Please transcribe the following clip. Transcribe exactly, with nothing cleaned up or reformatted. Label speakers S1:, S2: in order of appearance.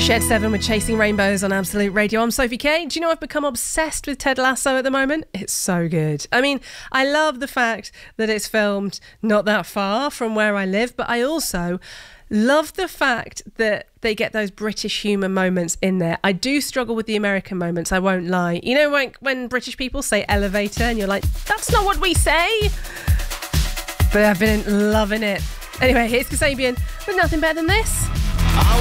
S1: Shed seven with Chasing Rainbows on Absolute Radio. I'm Sophie Kay. Do you know I've become obsessed with Ted Lasso at the moment? It's so good. I mean, I love the fact that it's filmed not that far from where I live, but I also love the fact that they get those British humour moments in there. I do struggle with the American moments, I won't lie. You know when, when British people say elevator and you're like, that's not what we say? But I've been loving it. Anyway, here's Kasabian with Nothing Better Than This.